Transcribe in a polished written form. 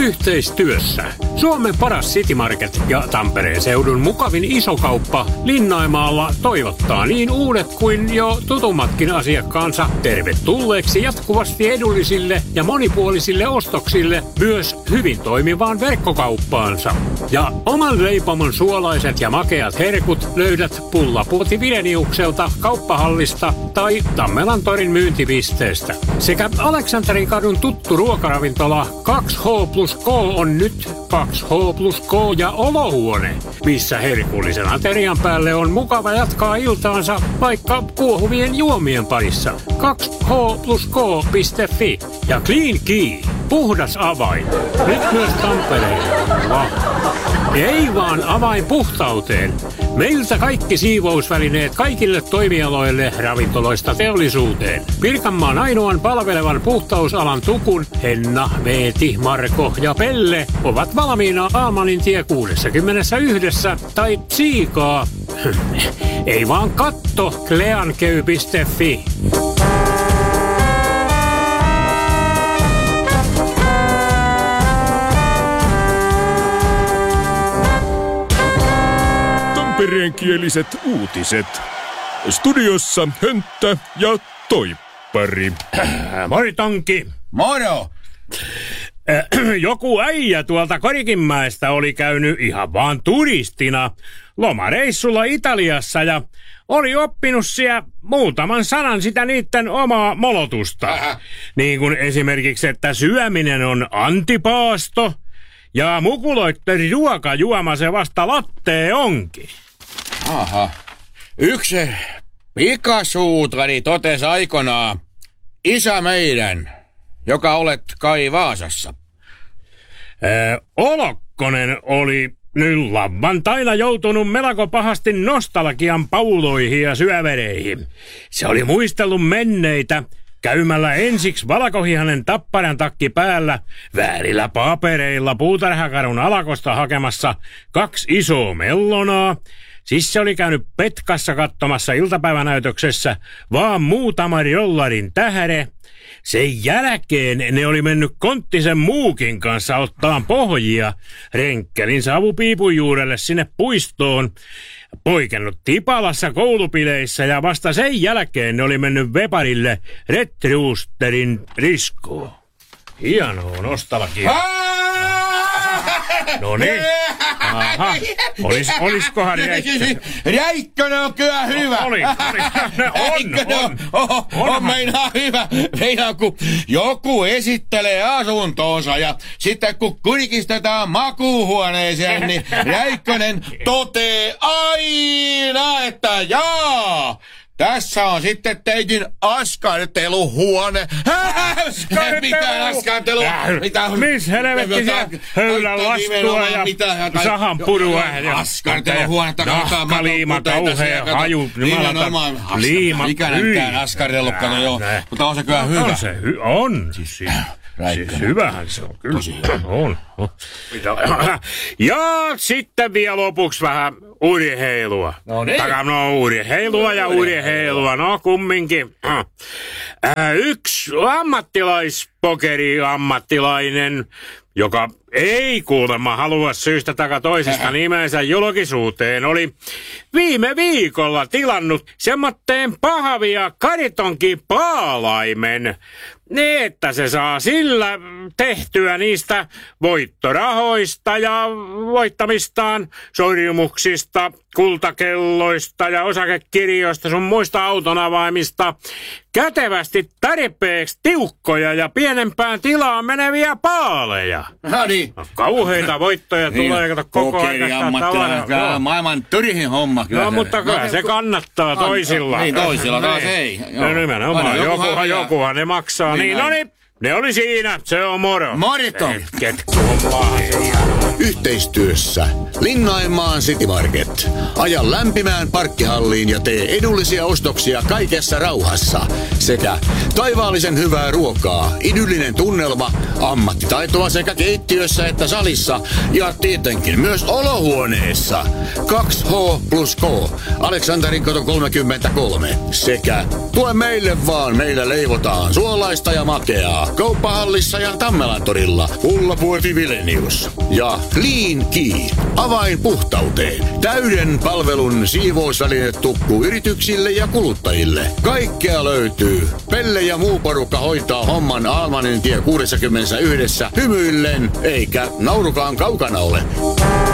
Yhteistyössä Suomen paras City Market ja Tampereen seudun mukavin isokauppa Linnaimaalla toivottaa niin uudet kuin jo tutummatkin asiakkaansa tervetulleeksi jatkuvasti edullisille ja monipuolisille ostoksille myös hyvin toimivaan verkkokauppaansa. Ja oman leipomon suolaiset ja makeat herkut löydät Pullapuoti Vileniukselta kauppahallista tai Tammelantorin myyntipisteestä. Sekä Aleksanterin kadun tuttu ruokaravintola 2H+K on nyt 2H+K ja olohuone, missä herkullisen aterian päälle on mukava jatkaa iltaansa vaikka kuohuvien juomien parissa. 2H+K.fi ja Clean Key, puhdas avain. Nyt myös Tampereella. Ei vaan avain puhtauteen. Meiltä kaikki siivousvälineet kaikille toimialoille ravintoloista teollisuuteen. Pirkanmaan ainoan palvelevan puhtausalan tukun Henna, Veeti, Marko ja Pelle ovat valmiina Almanintie 61 tai tsiikaa. Ei vaan katto cleankey.fi. Tampereenkieliset uutiset. Studiossa Hönttä ja Toippari. Moi Tonki. Moro! Joku äijä tuolta Korikinmäestä oli käynyt ihan vaan turistina lomareissulla Italiassa ja oli oppinut siellä muutaman sanan sitä niitten omaa molotusta. Niin kuin esimerkiksi, että syöminen on antipaasto ja mukuloitten ruokajuoma se vasta lattee onkin. Aha. Yksi pikasuutari totesi aikanaan, isä meidän, joka olet kai Vaasassa. Olokkonen oli nyt lauantaina joutunut melko pahasti nostalgian pauloihin ja syövereihin. Se oli muistellut menneitä käymällä ensiksi valkohihanen tapparan takki päällä väärillä papereilla Puutarhakadun alakosta hakemassa 2 isoa mellonaa. Siis se oli käynyt Petkassa katsomassa iltapäivänäytöksessä vaan muutaman jollarin tähde. Sen jälkeen ne oli mennyt Konttisen Muukin kanssa ottaa pohjia Renkkelin savupiipun juurelle sinne puistoon. Poikennut Tipalassa koulupileissä ja vasta sen jälkeen ne oli mennyt Veparille Red Roosterin riskoon. Hienoa nostalgiaa. No niin. Aha. Olisikohan Räikkönen? Räikkönen on kyllä hyvä. On meinaa hyvä. Meinaa kun joku esittelee asuntoonsa ja sitten kun kurkistetaan makuuhuoneeseen, niin Räikkönen totee aina, että jaa. Tässä on sitten teidän askarteluhuone. Mitään askartelua? Missä helvetti siellä höylän lastua ja sahan purua ja askarteluhuonetta. Nahkaliima, kauhea haju. Nimenomaan liima. Ikänäkään askartellutkaan joo. Mutta on se kyllä hyvä. On. Siis hyvähän se on kyllä. On. Ja sitten vielä lopuksi vähän urheilua. No niin. Urheilua ja urheilua. No kumminkin. Yksi ammattilainen, joka ei kuulemma halua syystä taka toisesta nimensä julkisuuteen, oli viime viikolla tilannut semmoitteen pahvia karitonki paalaimen, niin että se saa sillä tehtyä niistä voittorahoista ja voittamistaan sorjumuksista, kultakelloista ja osakekirjoista sun muista autonavaimista kätevästi tarpeeksi tiukkoja ja pienempään tilaan meneviä paaleja. No niin. Kauheita voittoja tulee koko ajan. Tämä on maailman turhin homma. No mutta kyllä se kannattaa toisilla. Niin toisilla taas ei. No nimenomaan. Jokuhan ne maksaa. Niin no niin. Ne oli siinä. Se on moro. Morito. Yhteistyössä Linnaimaan City Market. Aja lämpimään parkkihalliin ja tee edullisia ostoksia kaikessa rauhassa. Sekä taivaallisen hyvää ruokaa, idyllinen tunnelma, ammattitaitoa sekä keittiössä että salissa ja tietenkin myös olohuoneessa. 2H+K, Aleksanterin kato 33. Sekä tue meille vaan, meillä leivotaan suolaista ja makeaa. Kauppahallissa ja Tammelantorilla. Ullapuoti Vilenius. Ja Clean Key. Avain puhtauteen. Täyden palvelun siivousvälinetukku yrityksille ja kuluttajille. Kaikkea löytyy. Pelle ja muu porukka hoitaa homman Almanin tie 61 hymyillen, eikä naurukaan kaukana ole.